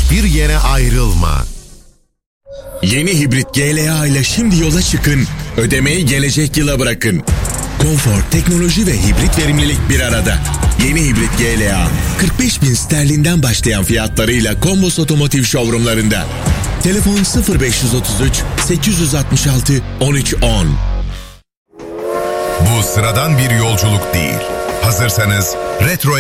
Hiçbir yere ayrılma. Yeni hibrit GLA ile şimdi yola çıkın. Ödemeyi gelecek yıla bırakın. Konfor, teknoloji ve hibrit verimlilik bir arada. Yeni hibrit GLA 45.000 sterlinden başlayan fiyatlarıyla Kombos Otomotiv showroomlarında. Telefon 0533 866 1310. Bu sıradan bir yolculuk değil. Hazırsanız retro